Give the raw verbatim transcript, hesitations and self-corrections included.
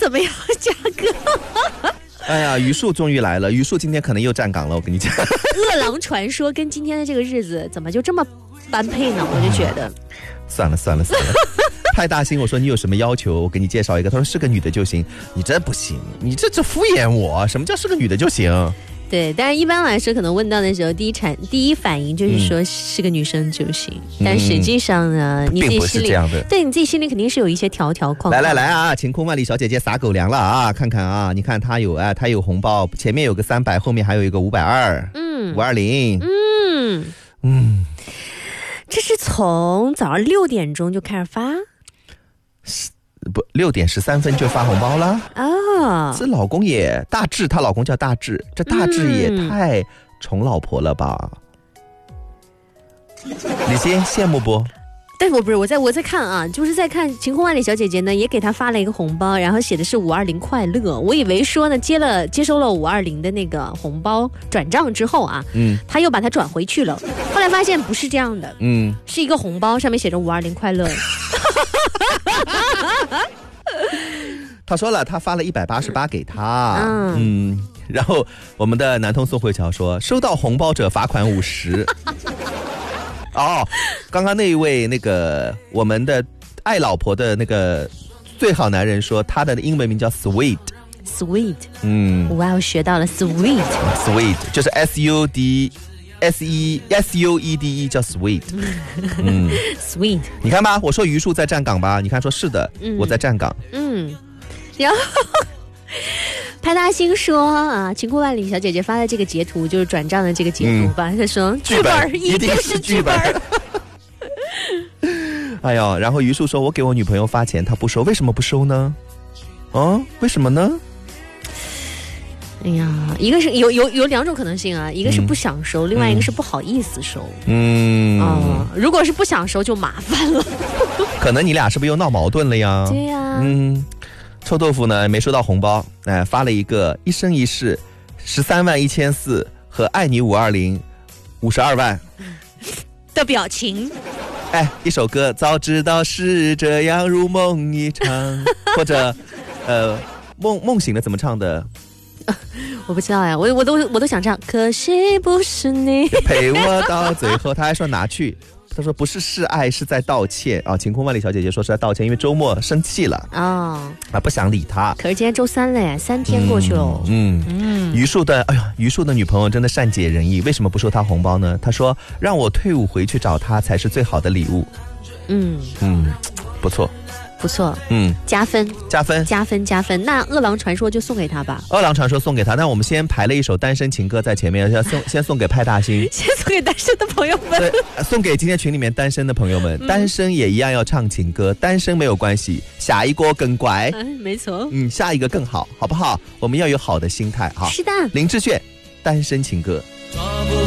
怎么样价格？ 哎呀，榆树终于来了，榆树今天可能又站岗了，我跟你讲。 饿狼传说跟今天的这个日子怎么就这么般配呢？我就觉得， 算了算了算了。派大星，我说你有什么要求？我给你介绍一个。他说是个女的就行。你这不行，你这这敷衍我。什么叫是个女的就行？ 对，但是一般来说，可能问到的时候，第一产第一反应就是说是个女生就行，嗯、但实际上呢，你自己心里并不是这样的，对你自己心里肯定是有一些条条框框。 来来来啊，晴空万里小姐姐撒狗粮了啊！看看啊，你看她有啊，她有红包，前面有个三百，后面还有一个五百二，嗯，五二零， 嗯嗯，这是从早上六点钟就开始发。 不，六点十三分就发红包了啊！ 哦、 这老公也大志，她老公叫大志，这大志也太宠老婆了吧？嗯、李欣羡慕不？ 但是我不是我在我在看啊，就是在看晴空万里小姐姐呢，也给她发了一个红包，然后写的是五二零快乐。我以为说呢，接了接收了五二零的那个红包转账之后啊，嗯，她又把它转回去了。后来发现不是这样的，嗯，是一个红包上面写着五二零快乐。 他说了，他发了一百八十八给他，嗯, 嗯，然后我们的南通宋慧乔说，收到红包者罚款五十。哦，刚刚那一位那个我们的爱老婆的那个最好男人说，他的英文名叫 Sweet，Sweet， 嗯，哇，我学到了 Sweet，Sweet 就是 S U D S E S U E D E 叫 Sweet， 嗯 ，Sweet， 你看吧，我说榆树在站岗吧，你看说是的，嗯、我在站岗， 嗯，然后派大星说啊，晴空万里小姐姐发的这个截图就是转账的这个截图吧，他、嗯、说剧本一定是剧本。 哎呦，然后榆树说，我给我女朋友发钱，她不收，为什么不收呢？啊，为什么呢？ 哎呀，一个是有有有两种可能性啊，一个是不想收，嗯、另外一个是不好意思收。嗯啊、哦，如果是不想收就麻烦了。 可能你俩是不是又闹矛盾了呀？ 对呀。 嗯，臭豆腐呢没收到红包，哎，发了一个一生一世十三万一千四和爱你五二零五十二万的表情。 哎，一首歌，早知道是这样，如梦一场，或者呃梦梦醒了怎么唱的？ 我不知道呀，我我都我都想唱，可惜不是你陪我到最后。他还说拿去，他说不是示爱，是在道歉啊！晴空万里小姐姐说是在道歉，因为周末生气了哦，啊不想理他。 可是今天周三了耶，三天过去了。 嗯嗯，榆树的哎呀，榆树的女朋友真的善解人意，为什么不收他红包呢？他说让我退伍回去找他才是最好的礼物。嗯嗯，不错。 不错，嗯，加分， 加分， 加分，加分。那饿狼传说就送给他吧。 饿狼传说送给他，但我们先排了一首单身情歌在前面，要送先送给派大星， 先送给单身的朋友们， 对，送给今天群里面单身的朋友们，嗯、单身也一样要唱情歌，单身没有关系，下一个更乖， 嗯，没错， 嗯，下一个更好，好不好？我们要有好的心态哈。 是的， 林志炫，单身情歌。